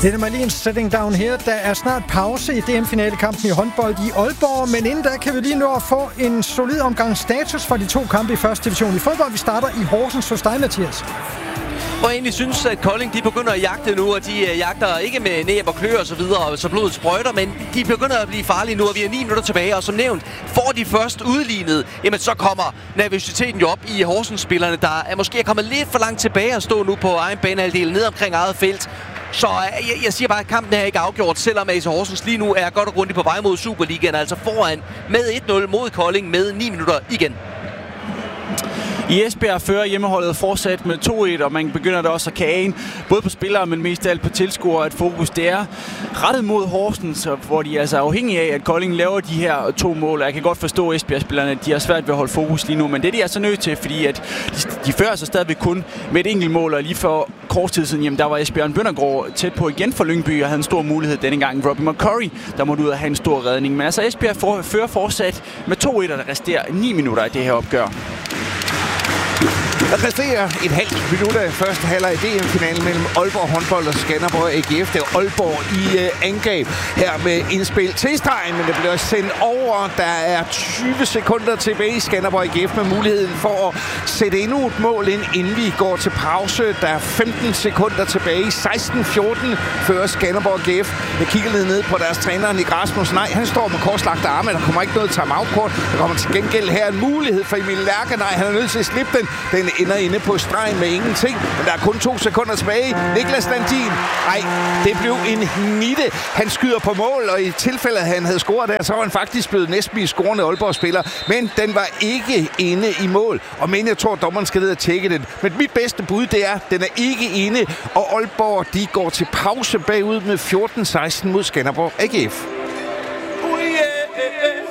Helle Marlins sitting down her. Der er snart pause i DM-finalekampen i håndbold i Aalborg, men inden da kan vi lige nå at få en solid omgang status for de 2 kampe i første division i fodbold. Vi starter i Horsens hos dig, Mathias. Og jeg egentlig synes, at Kolding de begynder at jagte nu, og de jagter ikke med næb og klør og så videre, så blodet sprøjter, men de begynder at blive farlige nu, og vi er 9 minutter tilbage, og som nævnt, får de først udlignet, jamen så kommer nervøsiteten jo op i Horsens-spillerne, der er måske kommet lidt for langt tilbage og stå nu på egen banehalvdel ned omkring eget felt. Så jeg siger bare, at kampen er ikke afgjort, selvom AC Horsens lige nu er godt og grundigt på vej mod Superligaen, altså foran med 1-0 mod Kolding med 9 minutter igen. I Esbjerg fører hjemmeholdet fortsat med 2-1, og man begynder da også at kage både på spillere, men mest af alt på tilskuere, at fokus det er rettet mod Horsens, hvor de er altså afhængige af, at Kolding laver de her 2 mål. Jeg kan godt forstå Esbjerg-spillerne, de har svært ved at holde fokus lige nu, men det er de altså nødt til, fordi at de fører sig stadigvæk kun med et enkelt mål, og lige for kort tid siden, jamen der var Esbjørn Bøndergaard tæt på igen for Lyngby, og havde en stor mulighed denne gang. Robbie McCurry, der måtte ud og have en stor redning, men altså Esbjerg fører fortsat med 2-1, og der resterer 9 minutter af det her opgør. Der resterer et halvt minut af første halvleg i DM-finalen mellem Aalborg håndbold og Skanderborg AGF. Det er Aalborg i angreb her med indspil til stregen, men det bliver sendt over. Der er 20 sekunder tilbage i Skanderborg AGF med muligheden for at sætte endnu et mål ind, inden vi går til pause. Der er 15 sekunder tilbage. 16-14 fører Skanderborg AGF. Jeg kigger lidt ned på deres træner, Nick Rasmussen. Nej, han står med korslagte arme. Der kommer ikke noget timeout-kort. Der kommer til gengæld her en mulighed for Emil Lærke. Nej, han er nødt til at slippe den. Den ender inde på stregen med ingenting, men der er kun 2 sekunder tilbage. Niklas Landin, nej, det blev en nitte. Han skyder på mål, og i tilfælde, at han havde scoret der, så var han faktisk blevet næsten scorende Aalborg-spiller, men den var ikke inde i mål. Og men jeg tror, at dommeren skal ned og tjekke den. Men mit bedste bud, det er, at den er ikke inde, og Aalborg, de går til pause bagud med 14-16 mod Skanderborg AGF.